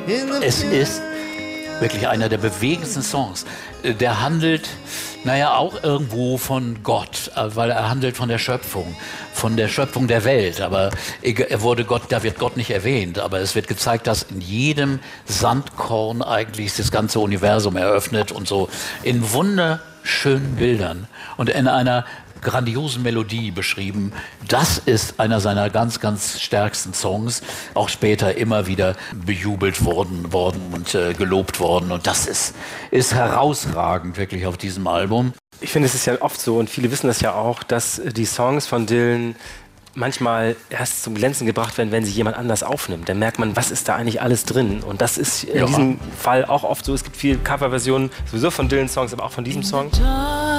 Es ist wirklich einer der bewegendsten Songs. Der handelt, naja, auch irgendwo von Gott, weil er handelt von der Schöpfung der Welt. Aber da wird Gott nicht erwähnt, aber es wird gezeigt, dass in jedem Sandkorn eigentlich das ganze Universum eröffnet und so in wunderschönen Bildern und in einer grandiosen Melodie beschrieben. Das ist einer seiner ganz, ganz stärksten Songs, auch später immer wieder bejubelt worden und gelobt worden. Und das ist herausragend wirklich auf diesem Album. Ich finde, es ist ja oft so, und viele wissen das ja auch, dass die Songs von Dylan manchmal erst zum Glänzen gebracht werden, wenn sie jemand anders aufnimmt. Dann merkt man, was ist da eigentlich alles drin? Und das ist in diesem Fall auch oft so. Es gibt viele Coverversionen, sowieso von Dylan-Songs, aber auch von diesem Song.